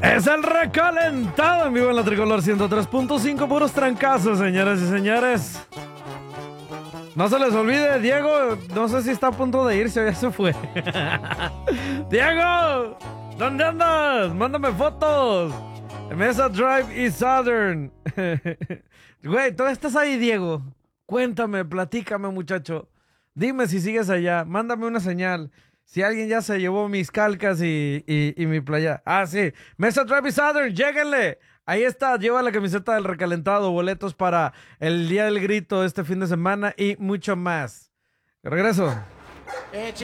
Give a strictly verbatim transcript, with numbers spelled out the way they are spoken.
Es el recalentado en vivo en la Tricolor ciento tres punto cinco, puros trancazos, señoras y señores. No se les olvide, Diego, no sé si está a punto de irse o ya se fue. Diego, ¿dónde andas? Mándame fotos. Mesa Drive y Southern. Güey, ¿tú estás ahí, Diego? Cuéntame, platícame, muchacho. Dime si sigues allá, mándame una señal. Si alguien ya se llevó mis calcas y, y, y mi playa. Ah, sí. Mesa Drive y Southern, lléguenle. Ahí está, lleva la camiseta del recalentado, boletos para el Día del Grito este fin de semana y mucho más. Regreso.